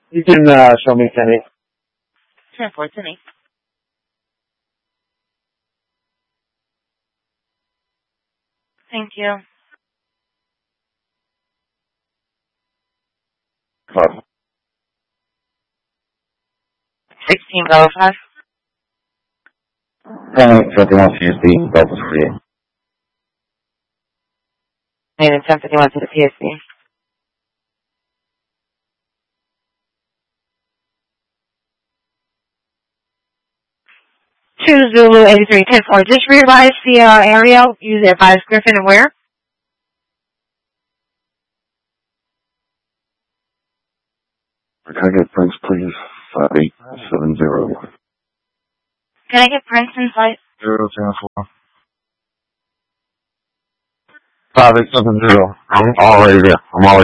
You can show me Kenny. 10-4, Tenny. Thank you. 16 Bravo 5. 1051 CSB, Delta 48. And 1051 to the PSB. 2 Zulu 83 10-4. Just realize the area. You advise Griffin and where? Can I get Prince, please? 5870. Can I get Prince in flight? 004. 5870. I'm already there.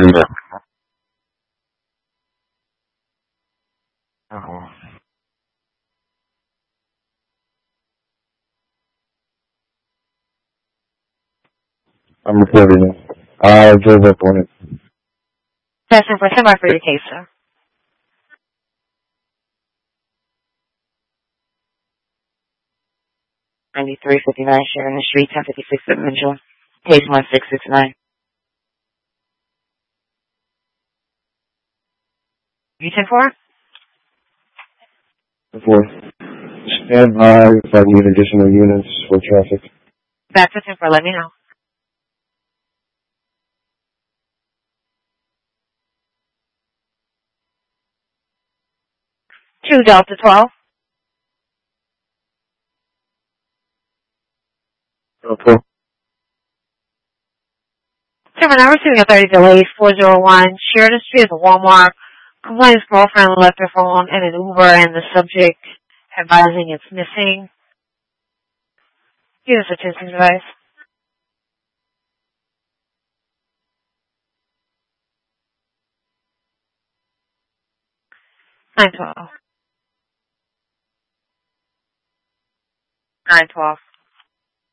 I'm reporting it. I drove up on it. That's in for semi for your case, sir. $93.59 Sheridan Street, 1056 at Mitchell. Case 1669. U-10-4? 4. Stand by if I need additional units for traffic. That's a 10-4. Let me know. 2 Delta 12. Okay. Sir, I'm receiving a 30 delay, 401 Sheridan Street is a Walmart. Complainant's girlfriend left her phone in an Uber and the subject advising it's missing. Give us a attention device. 912. 912.